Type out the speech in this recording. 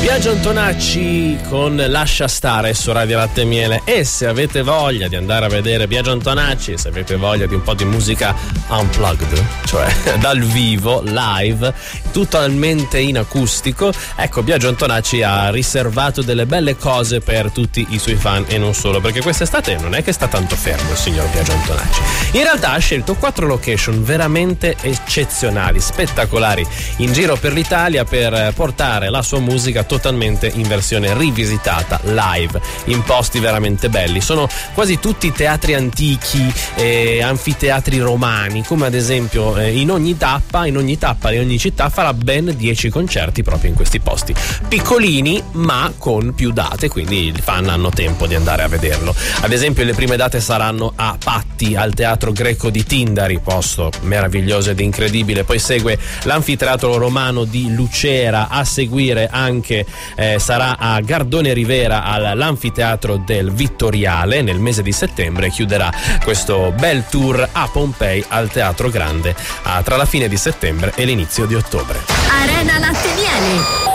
Biagio Antonacci con Lascia stare su Radio Latte e Miele. E se avete voglia di andare a vedere Biagio Antonacci, se avete voglia di un po' di musica unplugged, cioè dal vivo, live, totalmente in acustico, ecco, Biagio Antonacci ha riservato delle belle cose per tutti i suoi fan e non solo, perché quest'estate non è che sta tanto fermo il signor Biagio Antonacci. In realtà ha scelto 4 location veramente eccezionali, spettacolari, in giro per l'Italia per portare la sua musica totalmente in versione rivisitata live in posti veramente belli. Sono quasi tutti teatri antichi e anfiteatri romani, come ad esempio in ogni tappa di ogni città farà ben 10 concerti proprio in questi posti piccolini ma con più date, quindi i fan hanno tempo di andare a vederlo. Ad esempio le prime date saranno a Patti, al Teatro Greco di Tindari, posto meraviglioso ed incredibile. Poi segue l'anfiteatro romano di Lucera, a seguire anche sarà a Gardone Rivera all'anfiteatro del Vittoriale nel mese di settembre, e chiuderà questo bel tour a Pompei al Teatro Grande tra la fine di settembre e l'inizio di ottobre. Arena Latte e Miele.